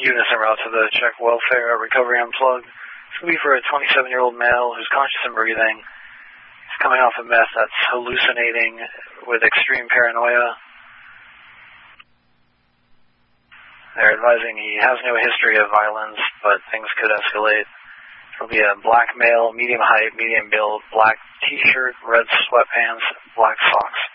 units en route to the Czech Welfare Recovery Unplugged. It's going to be for a 27-year-old male who's conscious and breathing. He's coming off of meth that's hallucinating with extreme paranoia. They're advising he has no history of violence, but things could escalate. It'll be a black male, medium height, medium build, black t-shirt, red sweatpants, black socks.